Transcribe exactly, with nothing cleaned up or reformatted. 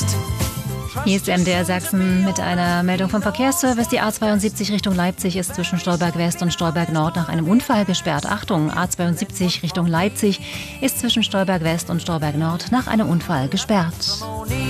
West. Hier ist M D R Sachsen mit einer Meldung vom Verkehrsservice. Die A zweiundsiebzig Richtung Leipzig ist zwischen Stolberg West und Stolberg Nord nach einem Unfall gesperrt. Achtung, A zweiundsiebzig Richtung Leipzig ist zwischen Stolberg West und Stolberg Nord nach einem Unfall gesperrt.